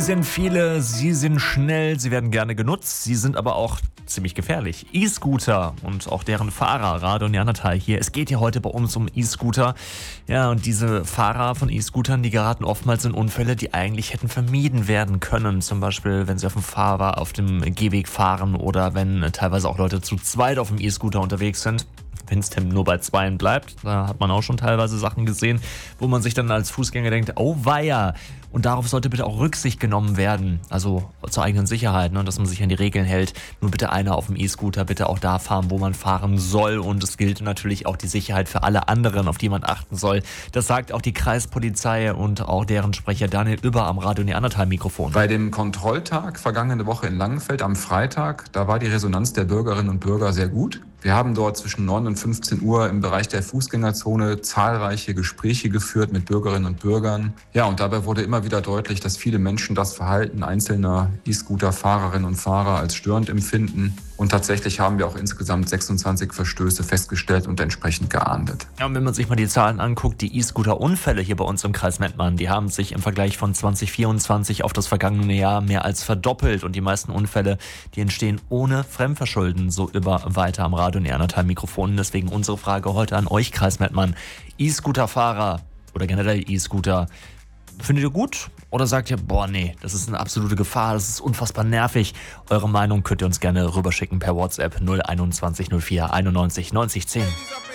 Sind viele, sie sind schnell, sie werden gerne genutzt, sie sind aber auch ziemlich gefährlich. E-Scooter und auch deren Fahrer, Rade und Neandertal hier. Es geht hier heute bei uns um E-Scooter. Ja, und diese Fahrer von E-Scootern, die geraten oftmals in Unfälle, die eigentlich hätten vermieden werden können. Zum Beispiel, wenn sie auf dem Gehweg fahren oder wenn teilweise auch Leute zu zweit auf dem E-Scooter unterwegs sind. Wenn es denn nur bei zweien bleibt, da hat man auch schon teilweise Sachen gesehen, wo man sich dann als Fußgänger denkt, oh weia. Und darauf sollte bitte auch Rücksicht genommen werden, also zur eigenen Sicherheit, ne, dass man sich an die Regeln hält. Nur bitte einer auf dem E-Scooter, bitte auch da fahren, wo man fahren soll. Und es gilt natürlich auch die Sicherheit für alle anderen, auf die man achten soll. Das sagt auch die Kreispolizei und auch deren Sprecher Daniel Über am Radio Neandertal-Mikrofon. Bei dem Kontrolltag vergangene Woche in Langenfeld am Freitag, da war die Resonanz der Bürgerinnen und Bürger sehr gut. Wir haben dort zwischen 9 und 15 Uhr im Bereich der Fußgängerzone zahlreiche Gespräche geführt mit Bürgerinnen und Bürgern. Ja, und dabei wurde immer wieder deutlich, dass viele Menschen das Verhalten einzelner E-Scooter-Fahrerinnen und Fahrer als störend empfinden. Und tatsächlich haben wir auch insgesamt 26 Verstöße festgestellt und entsprechend geahndet. Ja, und wenn man sich mal die Zahlen anguckt, die E-Scooter-Unfälle hier bei uns im Kreis Mettmann, die haben sich im Vergleich von 2024 auf das vergangene Jahr mehr als verdoppelt. Und die meisten Unfälle, die entstehen ohne Fremdverschulden, so über weiter am Radio Neandertal-Mikrofon. Deswegen unsere Frage heute an euch, Kreis Mettmann. E-Scooter-Fahrer oder generell E-Scooter, findet ihr gut? Oder sagt ihr, boah, nee, das ist eine absolute Gefahr, das ist unfassbar nervig? Eure Meinung könnt ihr uns gerne rüberschicken per WhatsApp 021 04 91 90 10.